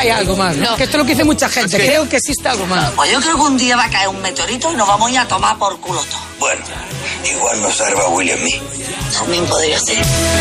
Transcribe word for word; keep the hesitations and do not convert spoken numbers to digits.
hay algo más, ¿no? No. Que esto es lo que dice mucha gente. ¿Qué? Creo que existe algo más. Pues yo creo que un día va a caer un meteorito y nos vamos a ir a tomar por culo todo. Bueno, igual nos salva William y mí. También podría ser.